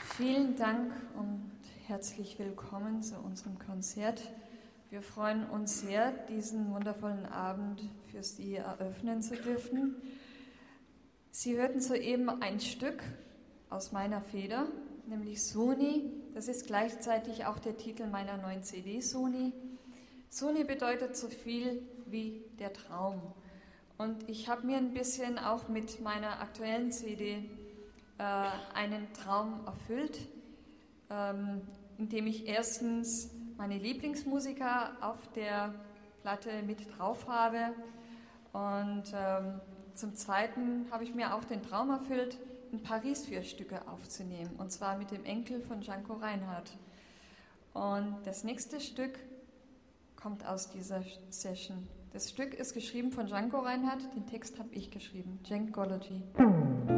Vielen Dank und herzlich willkommen zu unserem Konzert. Wir freuen uns sehr, diesen wundervollen Abend für Sie eröffnen zu dürfen. Sie hörten soeben ein Stück aus meiner Feder, nämlich Soni. Das ist gleichzeitig auch der Titel meiner neuen CD, Soni. Soni bedeutet so viel wie der Traum. Und ich habe mir ein bisschen auch mit meiner aktuellen CD einen Traum erfüllt, indem ich erstens meine Lieblingsmusiker auf der Platte mit drauf habe und zum Zweiten habe ich mir auch den Traum erfüllt, in Paris 4 Stücke aufzunehmen, und zwar mit dem Enkel von Django Reinhardt. Und das nächste Stück kommt aus dieser Session. Das Stück ist geschrieben von Django Reinhardt, den Text habe ich geschrieben, Djankology.